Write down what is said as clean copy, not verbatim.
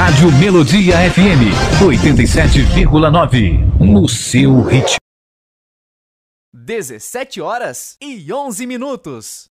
Rádio Melodia FM 87,9. No seu ritmo. 17h11.